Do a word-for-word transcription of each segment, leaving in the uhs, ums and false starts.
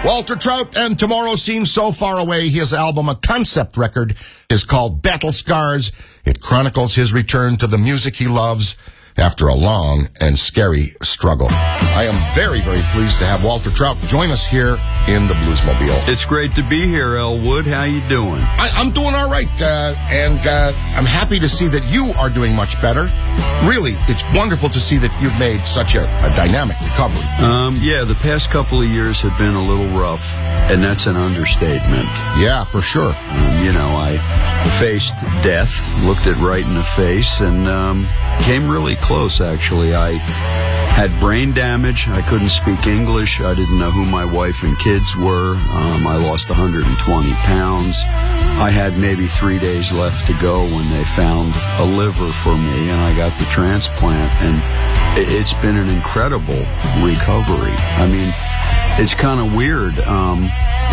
Walter Trout, and Tomorrow Seems So Far Away. His album, a concept record, is called Battle Scars. It chronicles his return to the music he loves after a long and scary struggle. I am very, very pleased to have Walter Trout join us here in the Bluesmobile. It's great to be here, Elwood. How you doing? I, I'm doing all right, uh, and uh, I'm happy to see that you are doing much better. Really, it's wonderful to see that you've made such a, a dynamic recovery. Um, yeah, the past couple of years have been a little rough, and that's an understatement. Yeah, for sure. Um, you know, I faced death, looked it right in the face, and um, came really close, actually. I had brain damage. I couldn't speak English. I didn't know who my wife and kids were. Um, I lost one hundred twenty pounds. I had maybe three days left to go when they found a liver for me, and I got the transplant, and it's been an incredible recovery. I mean, it's kind of weird. Um,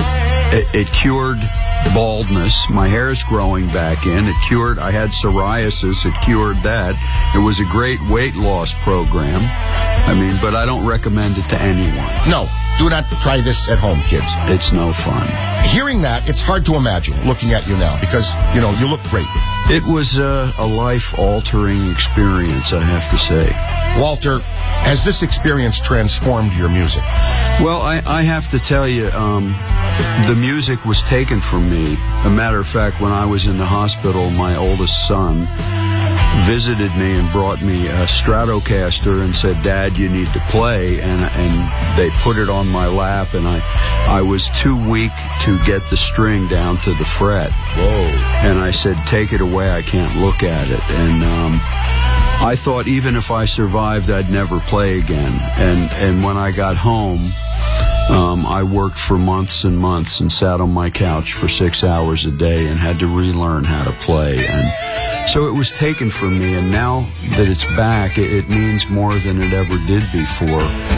it, it cured baldness. My hair's growing back in. It cured, I had psoriasis. It cured that. It was a great weight loss program. I mean, but I don't recommend it to anyone. No, do not try this at home, kids. It's no fun. Hearing that, it's hard to imagine looking at you now because, you know, you look great. It was a, a life-altering experience, I have to say. Walter, has this experience transformed your music? Well, I, I have to tell you, um, the music was taken from me. A matter of fact, when I was in the hospital, my oldest son visited me and brought me a Stratocaster and said, "Dad, you need to play." And and they put it on my lap, and I I was too weak to get the string down to the fret. Whoa. And I said, "Take it away, I can't look at it." And um, I thought even if I survived, I'd never play again. And, and when I got home, Um, I worked for months and months and sat on my couch for six hours a day and had to relearn how to play. And so it was taken from me, and now that it's back, it, it means more than it ever did before.